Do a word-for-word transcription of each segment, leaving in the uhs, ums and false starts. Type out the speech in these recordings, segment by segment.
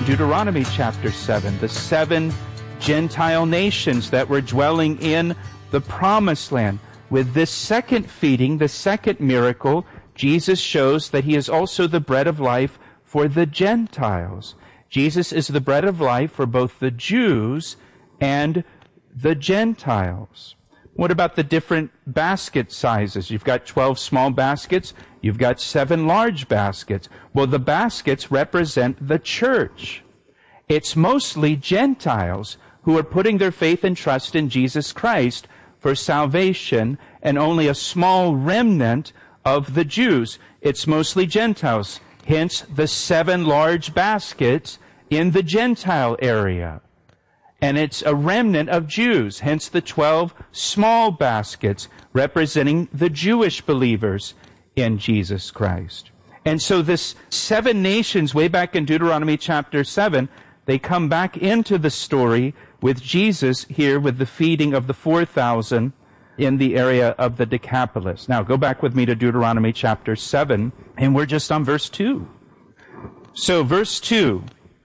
Deuteronomy chapter seven, the seven Gentile nations that were dwelling in the promised land. With this second feeding, the second miracle, Jesus shows that he is also the bread of life for the Gentiles. Jesus is the bread of life for both the Jews and the Gentiles. What about the different basket sizes? You've got twelve small baskets. You've got seven large baskets. Well, the baskets represent the church. It's mostly Gentiles who are putting their faith and trust in Jesus Christ for salvation, and only a small remnant of the Jews. It's mostly Gentiles. Hence, the seven large baskets in the Gentile area. And it's a remnant of Jews. Hence, the twelve small baskets representing the Jewish believers in Jesus Christ. And so this seven nations, way back in Deuteronomy chapter seven, they come back into the story with Jesus here with the feeding of the four thousand in the area of the Decapolis. Now, go back with me to Deuteronomy chapter seven, and we're just on verse two. So, verse two,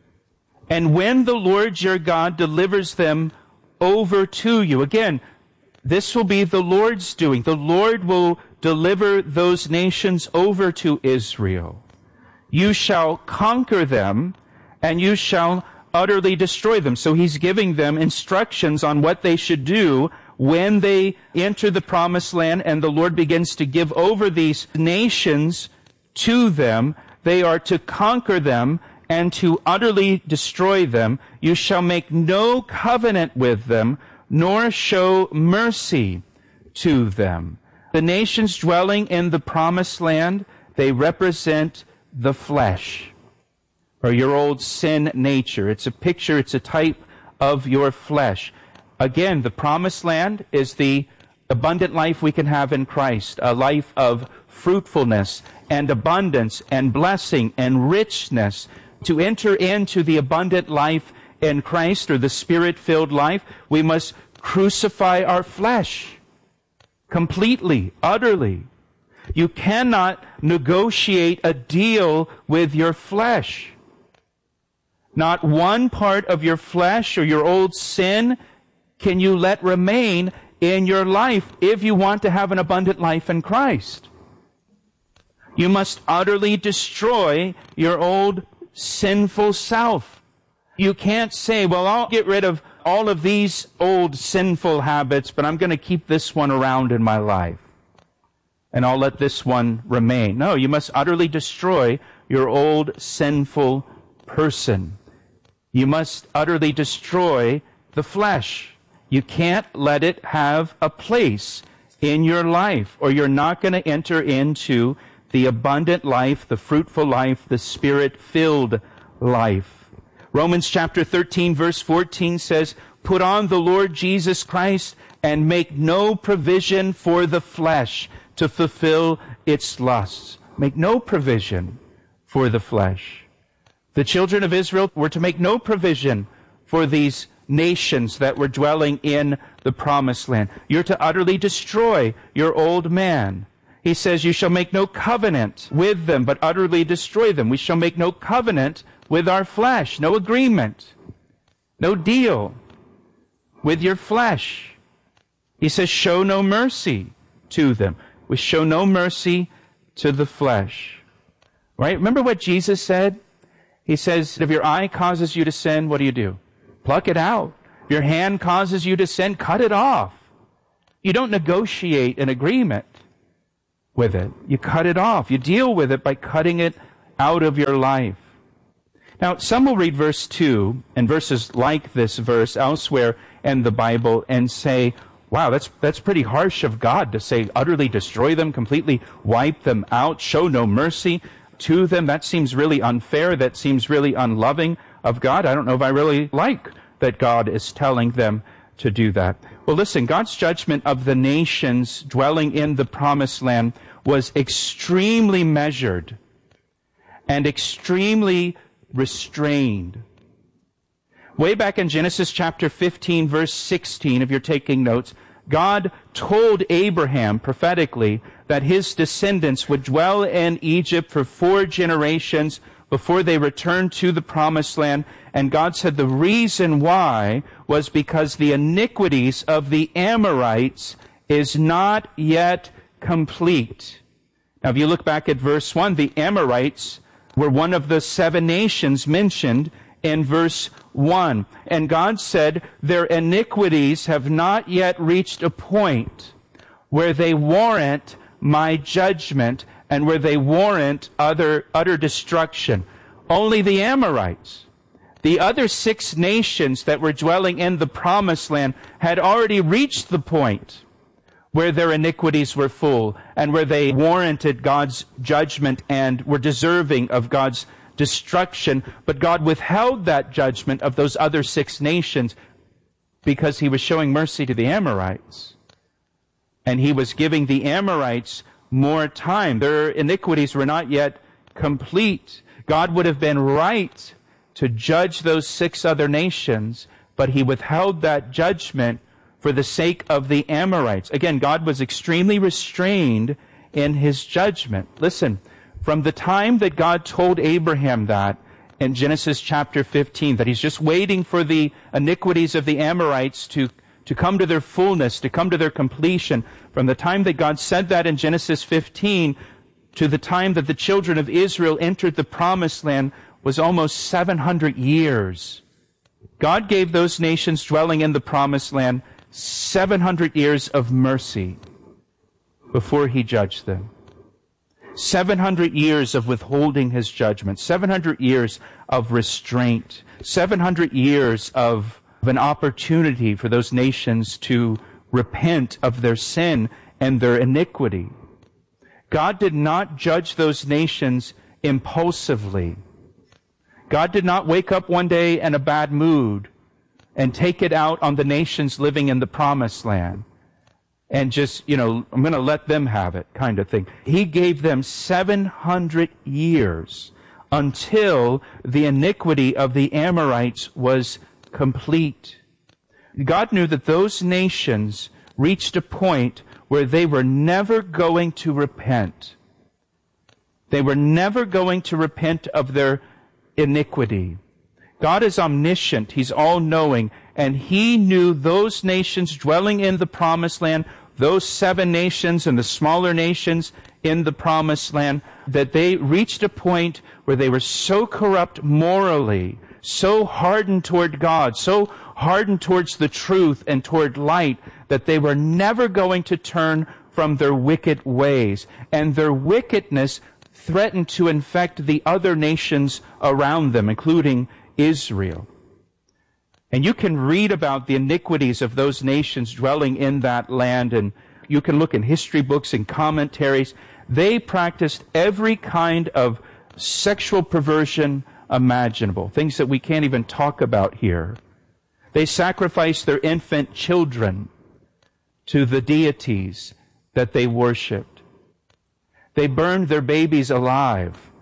and when the Lord your God delivers them over to you, again, this will be the Lord's doing. The Lord will deliver those nations over to Israel. You shall conquer them, and you shall utterly destroy them. So he's giving them instructions on what they should do when they enter the promised land and the Lord begins to give over these nations to them. They are to conquer them and to utterly destroy them. You shall make no covenant with them, nor show mercy to them. The nations dwelling in the promised land, they represent the flesh, or your old sin nature. It's a picture, it's a type of your flesh. Again, the promised land is the abundant life we can have in Christ, a life of fruitfulness and abundance and blessing and richness. To enter into the abundant life in Christ, or the Spirit-filled life, we must crucify our flesh completely, utterly. You cannot negotiate a deal with your flesh. Not one part of your flesh or your old sin can you let remain in your life if you want to have an abundant life in Christ. You must utterly destroy your old sinful self. You can't say, well, I'll get rid of all of these old sinful habits, but I'm going to keep this one around in my life, and I'll let this one remain. No, you must utterly destroy your old sinful person. You must utterly destroy the flesh. You can't let it have a place in your life, or you're not going to enter into the abundant life, the fruitful life, the Spirit-filled life. Romans chapter thirteen, verse fourteen says, put on the Lord Jesus Christ and make no provision for the flesh to fulfill its lusts. Make no provision for the flesh. The children of Israel were to make no provision for these nations that were dwelling in the promised land. You're to utterly destroy your old man. He says, you shall make no covenant with them, but utterly destroy them. We shall make no covenant with our flesh, no agreement, no deal with your flesh. He says, show no mercy to them. We show no mercy to the flesh. Right? Remember what Jesus said? He says, if your eye causes you to sin, what do you do? Pluck it out. If your hand causes you to sin, cut it off. You don't negotiate an agreement with it. You cut it off. You deal with it by cutting it out of your life. Now, some will read verse two and verses like this verse elsewhere in the Bible and say, wow, that's that's pretty harsh of God to say utterly destroy them, completely wipe them out, show no mercy to them. That seems really unfair. That seems really unloving of God. I don't know if I really like that God is telling them to do that. Well, listen, God's judgment of the nations dwelling in the promised land was extremely measured and extremely restrained. Way back in Genesis chapter fifteen, verse sixteen, if you're taking notes, God told Abraham prophetically that his descendants would dwell in Egypt for four generations before they returned to the promised land. And God said the reason why was because the iniquities of the Amorites is not yet complete. Now, if you look back at verse one, the Amorites were one of the seven nations mentioned in verse one. And God said their iniquities have not yet reached a point where they warrant my judgment and where they warrant other utter destruction. Only the Amorites. The other six nations that were dwelling in the promised land had already reached the point where their iniquities were full and where they warranted God's judgment and were deserving of God's destruction. But God withheld that judgment of those other six nations because he was showing mercy to the Amorites. And he was giving the Amorites more time. Their iniquities were not yet complete. God would have been right to judge those six other nations, but he withheld that judgment for the sake of the Amorites. Again, God was extremely restrained in his judgment. Listen, from the time that God told Abraham that in Genesis chapter fifteen, that he's just waiting for the iniquities of the Amorites to, to come to their fullness, to come to their completion, from the time that God said that in Genesis fifteen to the time that the children of Israel entered the promised land was almost seven hundred years. God gave those nations dwelling in the promised land seven hundred years of mercy before he judged them. seven hundred years of withholding his judgment. seven hundred years of restraint. seven hundred years of, of an opportunity for those nations to repent of their sin and their iniquity. God did not judge those nations impulsively. God did not wake up one day in a bad mood and take it out on the nations living in the promised land and just, you know, I'm going to let them have it kind of thing. He gave them seven hundred years until the iniquity of the Amorites was complete. God knew that those nations reached a point where they were never going to repent. They were never going to repent of their iniquity. God is omniscient. He's all-knowing. And he knew those nations dwelling in the promised land, those seven nations and the smaller nations in the promised land, that they reached a point where they were so corrupt morally, so hardened toward God, so hardened towards the truth and toward light, that they were never going to turn from their wicked ways. And their wickedness threatened to infect the other nations around them, including Israel. And you can read about the iniquities of those nations dwelling in that land, and you can look in history books and commentaries. They practiced every kind of sexual perversion imaginable, things that we can't even talk about here. They sacrificed their infant children to the deities that they worshipped. They burned their babies alive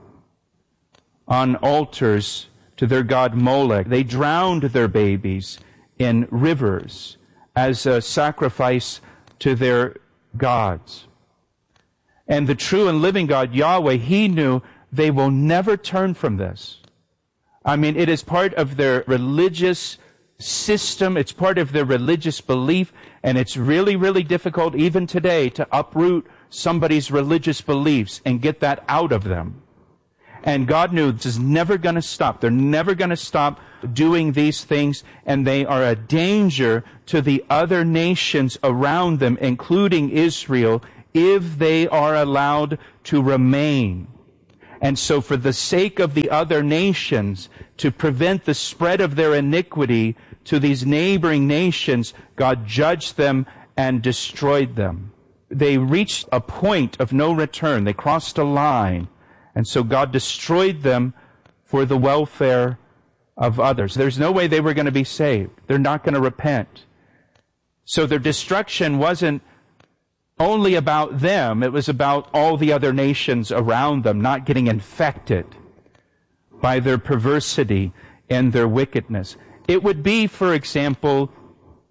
on altars to their god Molech. They drowned their babies in rivers as a sacrifice to their gods. And the true and living God, Yahweh, he knew they will never turn from this. I mean, it is part of their religious system. It's part of their religious belief. And it's really, really difficult even today to uproot somebody's religious beliefs and get that out of them. And God knew this is never going to stop. They're never going to stop doing these things, and they are a danger to the other nations around them, including Israel, if they are allowed to remain. And so for the sake of the other nations, to prevent the spread of their iniquity to these neighboring nations, God judged them and destroyed them. They reached a point of no return. They crossed a line. And so God destroyed them for the welfare of others. There's no way they were going to be saved. They're not going to repent. So their destruction wasn't only about them. It was about all the other nations around them not getting infected by their perversity and their wickedness. It would be, for example,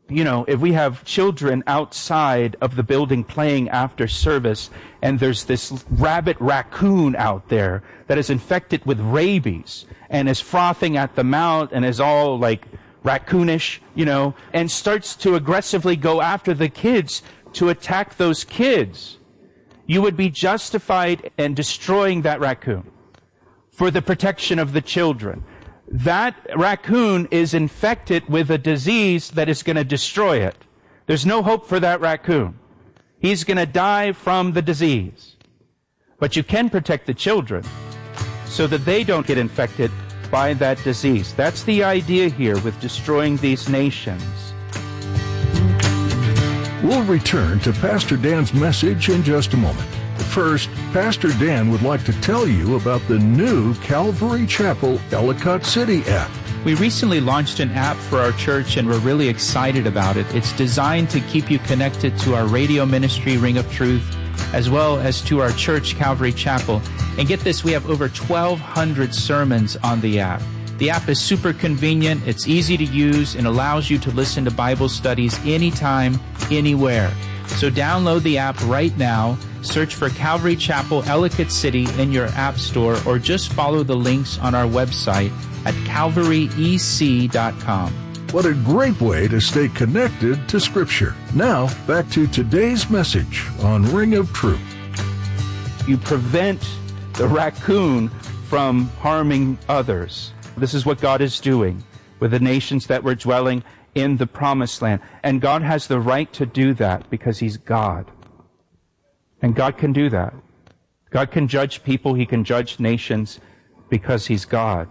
You know, if we have children outside of the building playing after service, and there's this rabbit raccoon out there that is infected with rabies and is frothing at the mouth and is all like raccoonish, you know, and starts to aggressively go after the kids to attack those kids, you would be justified in destroying that raccoon for the protection of the children. That raccoon is infected with a disease that is going to destroy it. There's no hope for that raccoon. He's going to die from the disease. But you can protect the children so that they don't get infected by that disease. That's the idea here with destroying these nations. We'll return to Pastor Dan's message in just a moment. First, Pastor Dan would like to tell you about the new Calvary Chapel Ellicott City app. We recently launched an app for our church, and we're really excited about it. It's designed to keep you connected to our radio ministry, Ring of Truth, as well as to our church, Calvary Chapel. And get this, we have over twelve hundred sermons on the app. The app is super convenient, it's easy to use, and allows you to listen to Bible studies anytime, anywhere. So download the app right now, search for Calvary Chapel Ellicott City in your app store, or just follow the links on our website at calvary e c dot com. What a great way to stay connected to Scripture. Now, back to today's message on Ring of Truth. You prevent the raccoon from harming others. This is what God is doing with the nations that were dwelling in the Promised Land. And God has the right to do that because He's God. And God can do that. God can judge people. He can judge nations because He's God.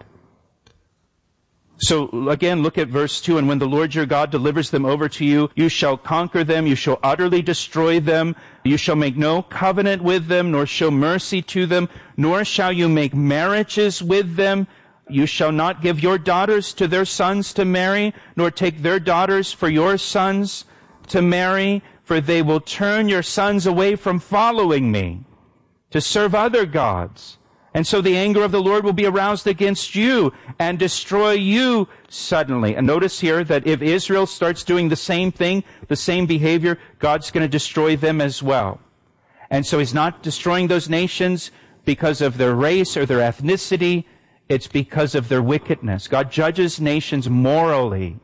So again, look at verse two. And when the Lord your God delivers them over to you, you shall conquer them, you shall utterly destroy them, you shall make no covenant with them, nor show mercy to them, nor shall you make marriages with them. You shall not give your daughters to their sons to marry, nor take their daughters for your sons to marry, for they will turn your sons away from following me to serve other gods. And so the anger of the Lord will be aroused against you and destroy you suddenly. And notice here that if Israel starts doing the same thing, the same behavior, God's going to destroy them as well. And so He's not destroying those nations because of their race or their ethnicity. It's because of their wickedness. God judges nations morally.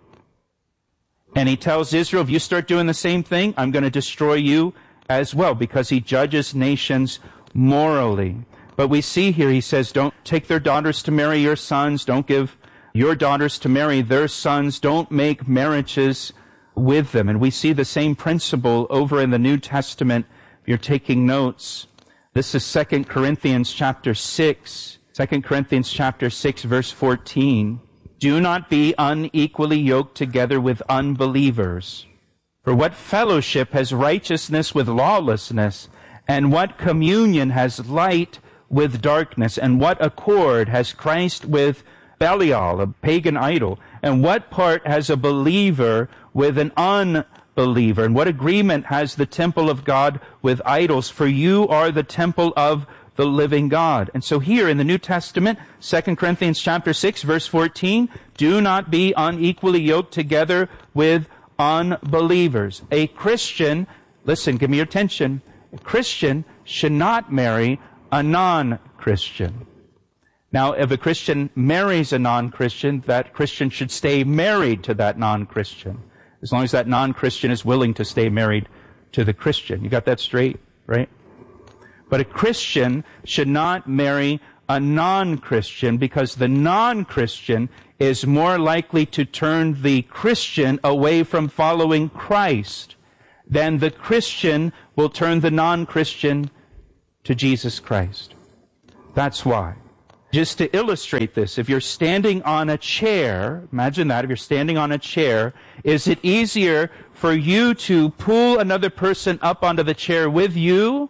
And He tells Israel, if you start doing the same thing, I'm going to destroy you as well, because He judges nations morally. But we see here, He says, don't take their daughters to marry your sons. Don't give your daughters to marry their sons. Don't make marriages with them. And we see the same principle over in the New Testament. If you're taking notes, this is Second Corinthians chapter six. Second Corinthians chapter six, verse fourteen. Do not be unequally yoked together with unbelievers. For what fellowship has righteousness with lawlessness? And what communion has light with darkness? And what accord has Christ with Belial, a pagan idol? And what part has a believer with an unbeliever? And what agreement has the temple of God with idols? For you are the temple of the living God. And so here in the New Testament, Second Corinthians chapter six, verse fourteen, do not be unequally yoked together with unbelievers. A Christian, listen, give me your attention, a Christian should not marry a non-Christian. Now, if a Christian marries a non-Christian, that Christian should stay married to that non-Christian, as long as that non-Christian is willing to stay married to the Christian. You got that straight, right? But a Christian should not marry a non-Christian, because the non-Christian is more likely to turn the Christian away from following Christ than the Christian will turn the non-Christian to Jesus Christ. That's why. Just to illustrate this, if you're standing on a chair, imagine that, if you're standing on a chair, is it easier for you to pull another person up onto the chair with you,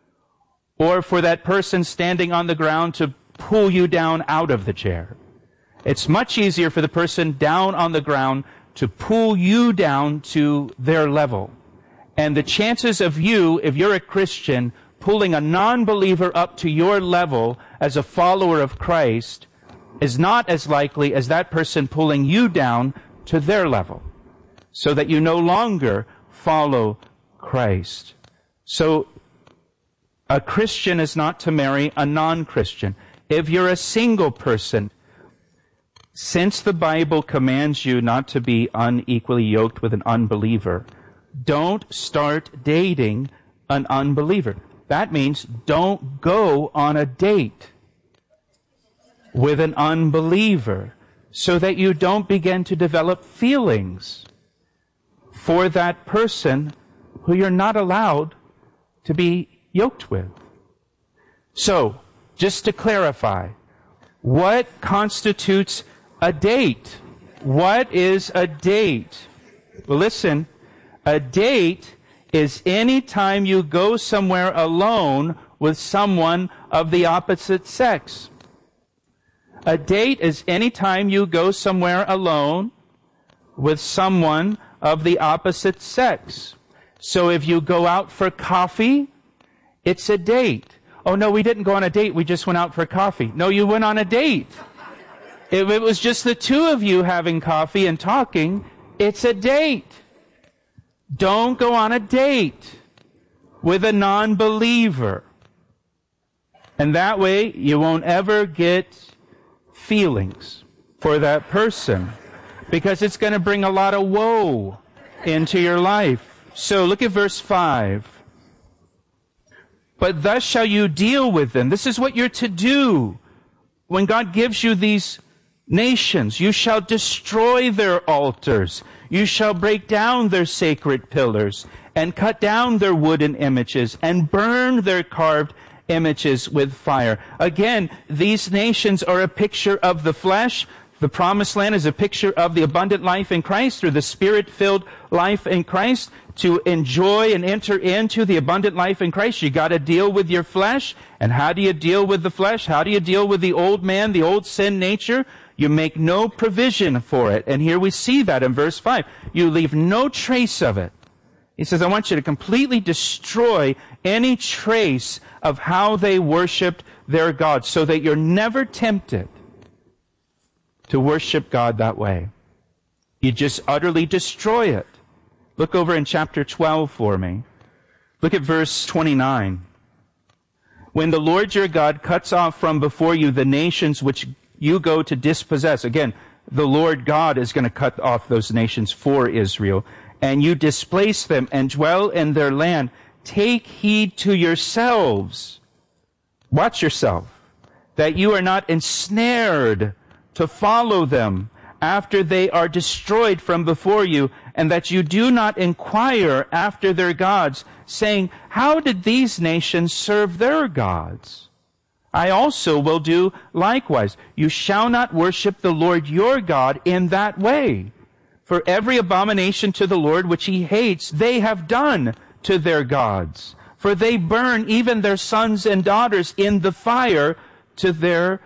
or for that person standing on the ground to pull you down out of the chair? It's much easier for the person down on the ground to pull you down to their level. And the chances of you, if you're a Christian, pulling a non-believer up to your level as a follower of Christ is not as likely as that person pulling you down to their level. so that you no longer follow Christ. So a Christian is not to marry a non-Christian. If you're a single person, since the Bible commands you not to be unequally yoked with an unbeliever, don't start dating an unbeliever. That means don't go on a date with an unbeliever so that you don't begin to develop feelings for that person who you're not allowed to be yoked with. So, just to clarify, what constitutes a date? What is a date? Well, listen, a date is any time you go somewhere alone with someone of the opposite sex. A date is any time you go somewhere alone with someone of the opposite sex. So if you go out for coffee, it's a date. Oh no, we didn't go on a date, we just went out for coffee. No, you went on a date. If it was just the two of you having coffee and talking, it's a date. Don't go on a date with a non-believer. And that way, you won't ever get feelings for that person, because it's going to bring a lot of woe into your life. So look at verse five. But thus shall you deal with them. This is what you're to do. When God gives you these nations, you shall destroy their altars. You shall break down their sacred pillars and cut down their wooden images and burn their carved images with fire. Again, these nations are a picture of the flesh. The promised land is a picture of the abundant life in Christ, or the Spirit-filled life in Christ. To enjoy and enter into the abundant life in Christ, you got to deal with your flesh. And how do you deal with the flesh? How do you deal with the old man, the old sin nature? You make no provision for it. And here we see that in verse five. You leave no trace of it. He says, I want you to completely destroy any trace of how they worshiped their God, so that you're never tempted to worship God that way. You just utterly destroy it. Look over in chapter twelve for me. Look at verse twenty-nine. When the Lord your God cuts off from before you the nations which you go to dispossess. Again, the Lord God is going to cut off those nations for Israel. And you displace them and dwell in their land. Take heed to yourselves. Watch yourself, that you are not ensnared to follow them after they are destroyed from before you, and that you do not inquire after their gods, saying, how did these nations serve their gods? I also will do likewise. You shall not worship the Lord your God in that way. For every abomination to the Lord which he hates, they have done to their gods. For they burn even their sons and daughters in the fire to their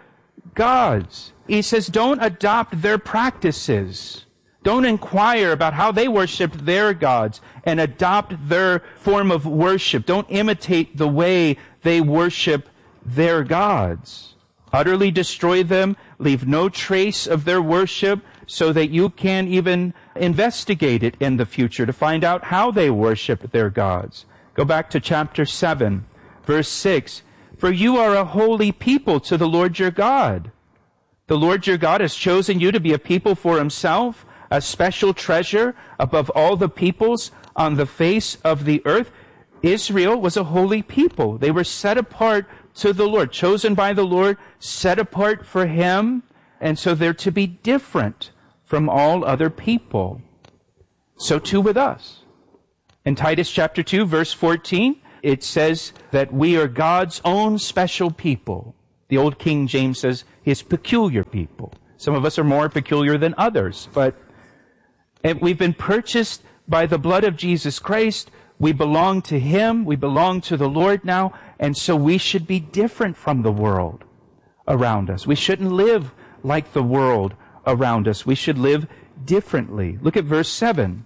gods. He says, don't adopt their practices. Don't inquire about how they worshiped their gods and adopt their form of worship. Don't imitate the way they worship their gods. Utterly destroy them. Leave no trace of their worship, so that you can't even investigate it in the future to find out how they worship their gods. Go back to chapter seven, verse six. For you are a holy people to the Lord your God. The Lord your God has chosen you to be a people for himself, a special treasure above all the peoples on the face of the earth. Israel was a holy people. They were set apart to the Lord, chosen by the Lord, set apart for him, and so they're to be different from all other people. So too with us. In Titus chapter two, verse fourteen, it says that we are God's own special people. The old King James says his peculiar people. Some of us are more peculiar than others, but and we've been purchased by the blood of Jesus Christ. We belong to him. We belong to the Lord now. And so we should be different from the world around us. We shouldn't live like the world around us. We should live differently. Look at verse seven.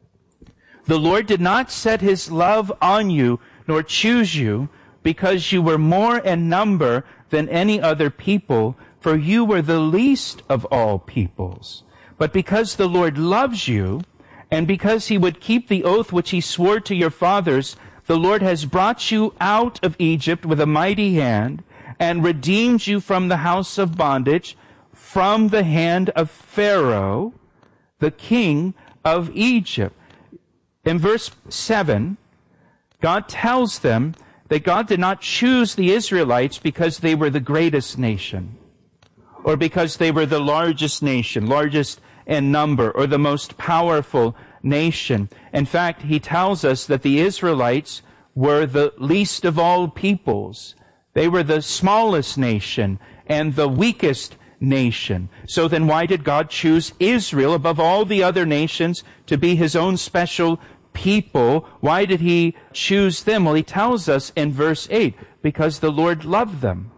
The Lord did not set his love on you, nor choose you, because you were more in number than any other people, for you were the least of all peoples. But because the Lord loves you, And because he would keep the oath which he swore to your fathers, the Lord has brought you out of Egypt with a mighty hand and redeemed you from the house of bondage, from the hand of Pharaoh, the king of Egypt. In verse seven, God tells them that God did not choose the Israelites because they were the greatest nation, or because they were the largest nation, largest in number, or the most powerful nation. In fact, he tells us that the Israelites were the least of all peoples. They were the smallest nation and the weakest nation. So then why did God choose Israel above all the other nations to be his own special people? Why did he choose them? Well, he tells us in verse eight, because the Lord loved them.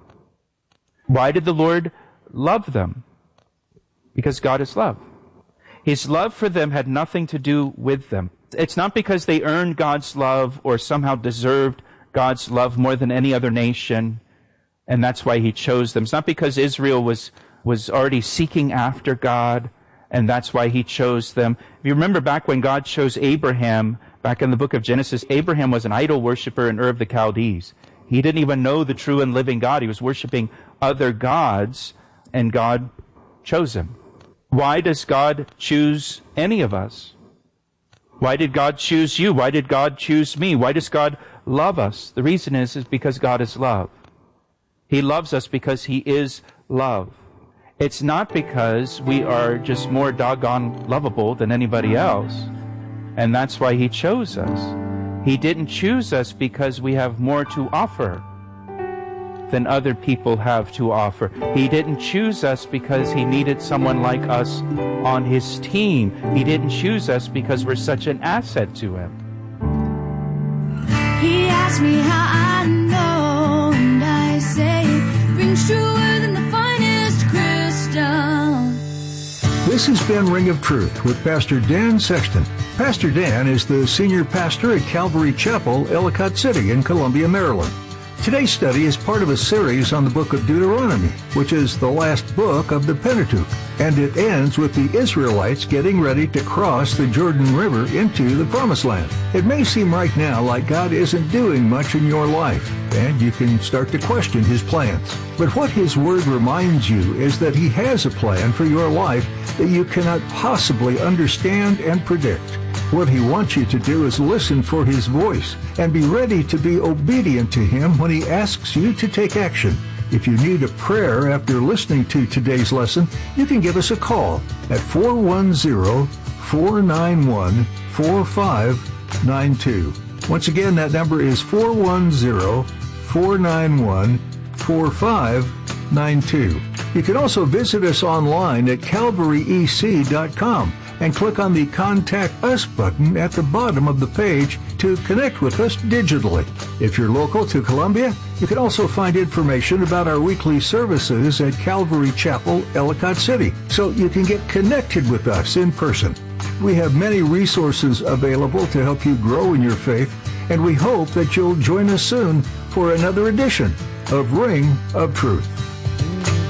Why did the Lord love them? Because God is love. His love for them had nothing to do with them. It's not because they earned God's love or somehow deserved God's love more than any other nation, and that's why he chose them. It's not because Israel was, was already seeking after God, and that's why he chose them. If you remember back when God chose Abraham, back in the book of Genesis, Abraham was an idol worshiper in Ur of the Chaldees. He didn't even know the true and living God. He was worshiping other gods, and God chose him. Why does God choose any of us? Why did God choose you? Why did God choose me? Why does God love us? The reason is, is because God is love. He loves us because he is love. It's not because we are just more doggone lovable than anybody else. And that's why he chose us. He didn't choose us because we have more to offer than other people have to offer. He didn't choose us because he needed someone like us on his team. He didn't choose us because we're such an asset to him. He asked me how I know, and I say it rings truer than the finest crystal. This has been Ring of Truth with Pastor Dan Sexton. Pastor Dan is the senior pastor at Calvary Chapel, Ellicott City in Columbia, Maryland. Today's study is part of a series on the book of Deuteronomy, which is the last book of the Pentateuch, and it ends with the Israelites getting ready to cross the Jordan River into the Promised Land. It may seem right now like God isn't doing much in your life, and you can start to question his plans. But what his word reminds you is that he has a plan for your life that you cannot possibly understand and predict. What he wants you to do is listen for his voice and be ready to be obedient to him when he asks you to take action. If you need a prayer after listening to today's lesson, you can give us a call at four one zero, four nine one, four five nine two. Once again, that number is four one zero, four nine one, four five nine two. You can also visit us online at calvary e c dot com. and click on the Contact Us button at the bottom of the page to connect with us digitally. If you're local to Columbia, you can also find information about our weekly services at Calvary Chapel, Ellicott City, so you can get connected with us in person. We have many resources available to help you grow in your faith, and we hope that you'll join us soon for another edition of Ring of Truth.